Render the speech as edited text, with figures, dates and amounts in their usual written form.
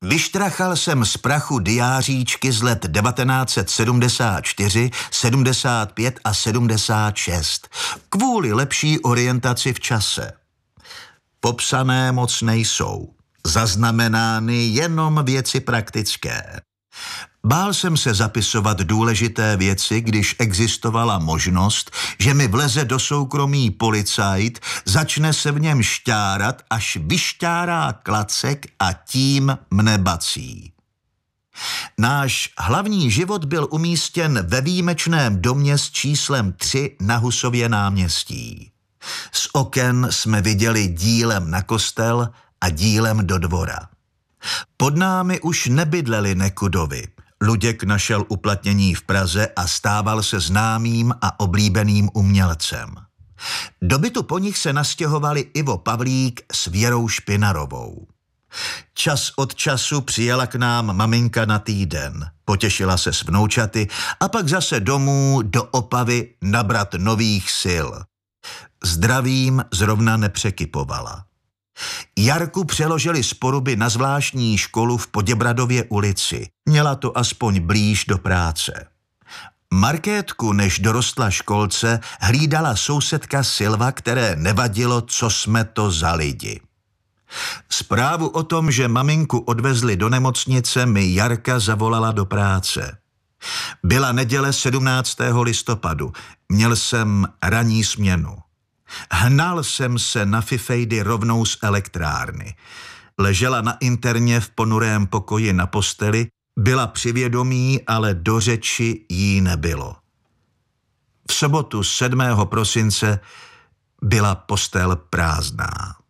Vyštrachal jsem z prachu diáříčky z let 1974, 75 a 76 kvůli lepší orientaci v čase. Popsané moc nejsou, zaznamenány jenom věci praktické. Bál jsem se zapisovat důležité věci, když existovala možnost, že mi vleze do soukromí policajt, začne se v něm šťárat, až vyšťárá klacek a tím mne bací. Náš hlavní život byl umístěn ve výjimečném domě s číslem 3 na Husově náměstí. Z oken jsme viděli dílem na kostel a dílem do dvora. Pod námi už nebydleli Nekudovi. Luděk našel uplatnění v Praze a stával se známým a oblíbeným umělcem. Do bytu po nich se nastěhovali Ivo Pavlík s Věrou Špinarovou. Čas od času přijela k nám maminka na týden, potěšila se s vnoučaty a pak zase domů do Opavy nabrat nových sil. Zdravím zrovna nepřekypovala. Jarku přeložili z Poruby na zvláštní školu v Poděbradově ulici. Měla to aspoň blíž do práce. Markétku, než dorostla školce, hlídala sousedka Silva, které nevadilo, co jsme to za lidi. Zprávu o tom, že maminku odvezli do nemocnice, mi Jarka zavolala do práce. Byla neděle 17. listopadu. Měl jsem ranní směnu. Hnal jsem se na fifejdy rovnou z elektrárny. Ležela na interně v ponurém pokoji na posteli, byla při vědomí, ale do řeči jí nebylo. V sobotu 7. prosince byla postel prázdná.